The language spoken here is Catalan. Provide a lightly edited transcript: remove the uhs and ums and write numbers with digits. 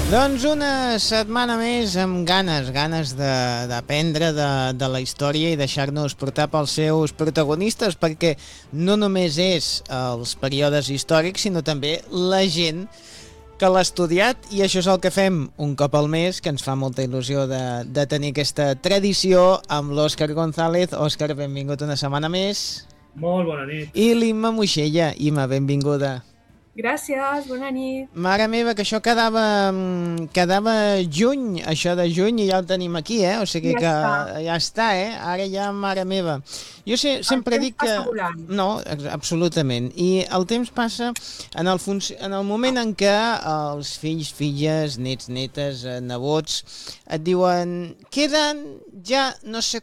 Doncs una setmana més amb ganes d'aprendre de la història i deixar-nos portar pels seus protagonistes, perquè no només és els períodes històrics, sinó també la gent que l'ha estudiat, i això és el que fem un cop al mes, que ens fa molta il·lusió de tenir aquesta tradició amb l'Òscar González. Òscar, benvingut una setmana més. Molt bona nit. I l'Imma Moixella. Imma, benvinguda. Gràcies, bona nit. Mare meva, que això quedava juny, això de juny, i ja el tenim aquí, O sigui que ja està, Ara ja, mare meva. Jo sempre dic que... El temps passa volant. No, absolutament. I el temps passa en el moment en què els fills, filles, nets, netes, nebots, et diuen queden ja no sé